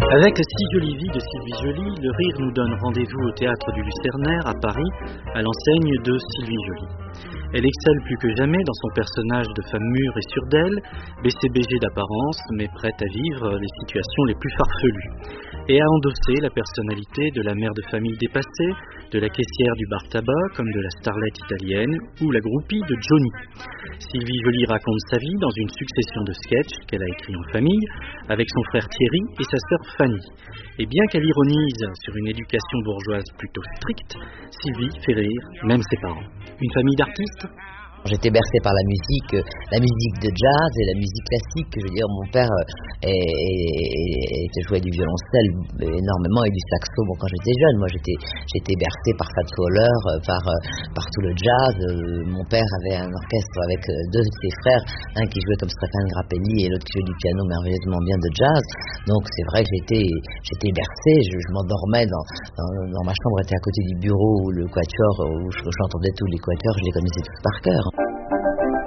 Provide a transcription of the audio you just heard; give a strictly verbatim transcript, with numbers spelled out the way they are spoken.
Avec Si jolie vie de Sylvie Joly, le rire nous donne rendez-vous au théâtre du Lucernaire à Paris, à l'enseigne de Sylvie Joly. Elle excelle plus que jamais dans son personnage de femme mûre et sûre d'elle, B C B G d'apparence, mais prête à vivre les situations les plus farfelues, et à endosser la personnalité de la mère de famille dépassée, de la caissière du bar tabac, comme de la starlette italienne, ou la groupie de Johnny. Sylvie Joly raconte sa vie dans une succession de sketchs qu'elle a écrits en famille, avec son frère Thierry et sa sœur Fanny. Et bien qu'elle ironise sur une éducation bourgeoise plutôt stricte, Sylvie fait rire même ses parents. Une famille d'artistes ? J'étais bercé par la musique, la musique de jazz et la musique classique. Je veux dire, mon père est, est, était joué du violoncelle énormément et du saxo. Bon, quand j'étais jeune, moi j'étais, j'étais bercé par Fats Waller, par, par tout le jazz. Mon père avait un orchestre avec deux de ses frères, un qui jouait comme Stéphane Grappelli et l'autre qui jouait du piano merveilleusement bien de jazz. Donc c'est vrai que j'étais, j'étais bercé. Je, je m'endormais dans, dans, dans ma chambre, était à côté du bureau où le quatuor, où j'entendais tous les quatuors, je les connaissais tous par cœur.